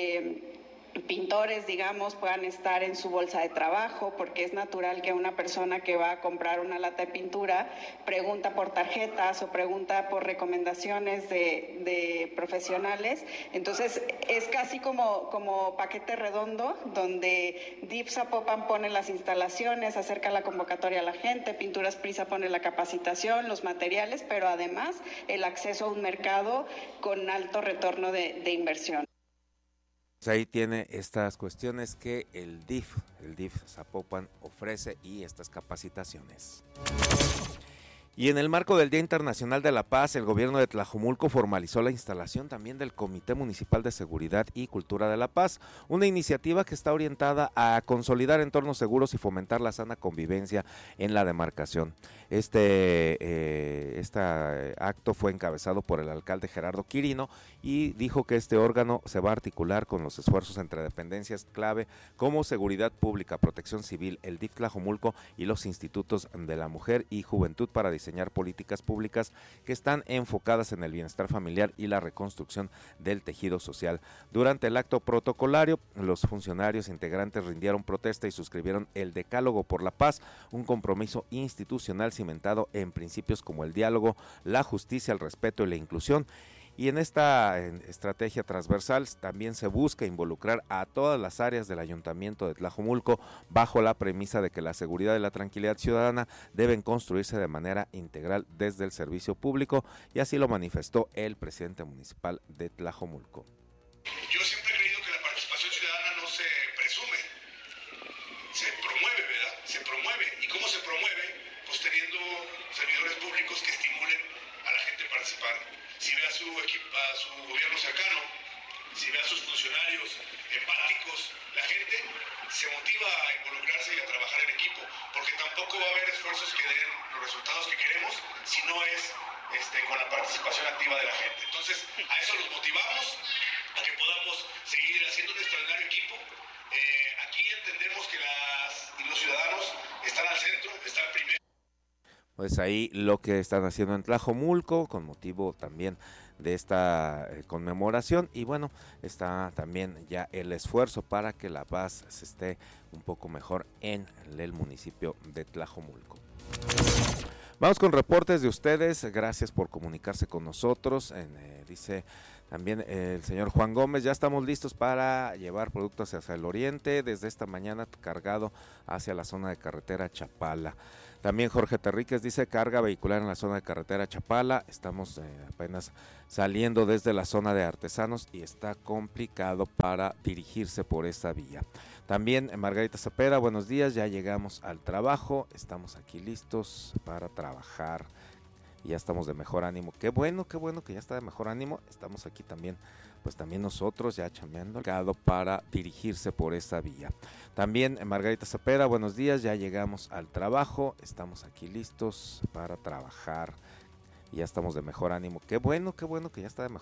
pintores, digamos, puedan estar en su bolsa de trabajo, porque es natural que una persona que va a comprar una lata de pintura pregunta por tarjetas o pregunta por recomendaciones de profesionales. Entonces es casi como paquete redondo, donde DIF Zapopan pone las instalaciones, acerca la convocatoria a la gente, Pinturas Prisa pone la capacitación, los materiales, pero además el acceso a un mercado con alto retorno de inversión. Ahí tiene estas cuestiones que el DIF Zapopan ofrece y estas capacitaciones. Y en el marco del Día Internacional de la Paz, el gobierno de Tlajomulco formalizó la instalación también del Comité Municipal de Seguridad y Cultura de la Paz, una iniciativa que está orientada a consolidar entornos seguros y fomentar la sana convivencia en la demarcación. Este acto fue encabezado por el alcalde Gerardo Quirino y dijo que este órgano se va a articular con los esfuerzos entre dependencias clave como Seguridad Pública, Protección Civil, el DIF Tlajomulco y los institutos de la mujer y juventud para diseñar políticas públicas que están enfocadas en el bienestar familiar y la reconstrucción del tejido social. Durante el acto protocolario, los funcionarios integrantes rindieron protesta y suscribieron el Decálogo por la Paz, un compromiso institucional cimentado en principios como el diálogo, la justicia, el respeto y la inclusión. Y en esta estrategia transversal también se busca involucrar a todas las áreas del Ayuntamiento de Tlajomulco bajo la premisa de que la seguridad y la tranquilidad ciudadana deben construirse de manera integral desde el servicio público, y así lo manifestó el presidente municipal de Tlajomulco. Yo siempre he creído que la participación ciudadana no se presume, se promueve, ¿verdad? Se promueve. ¿Y cómo se promueve? Pues teniendo servidores públicos que estimulen a la gente a participar. Si ve a su gobierno cercano, que den los resultados que queremos si no es con la participación activa de la gente. Entonces, a eso los motivamos, a que podamos seguir haciendo un extraordinario equipo. Aquí entendemos que los ciudadanos están al centro, están primero. Pues ahí lo que están haciendo en Tlajomulco, con motivo también de esta conmemoración, y bueno, está también ya el esfuerzo para que la paz se esté un poco mejor en el municipio de Tlajomulco. Vamos con reportes de ustedes, gracias por comunicarse con nosotros. Dice también el señor Juan Gómez, ya estamos listos para llevar productos hacia el oriente, desde esta mañana cargado hacia la zona de carretera Chapala. También Jorge Terríquez dice, carga vehicular en la zona de carretera Chapala, estamos apenas saliendo desde la zona de Artesanos y está complicado para dirigirse por esa vía. También Margarita Cepeda, buenos días, ya llegamos al trabajo, estamos aquí listos para trabajar, ya estamos de mejor ánimo. Qué bueno que ya está de mejor ánimo, estamos aquí también, pues también nosotros ya chambeando para dirigirse por esa vía. También Margarita Cepeda, buenos días, ya llegamos al trabajo, estamos aquí listos para trabajar, ya estamos de mejor ánimo. Qué bueno que ya está de mejor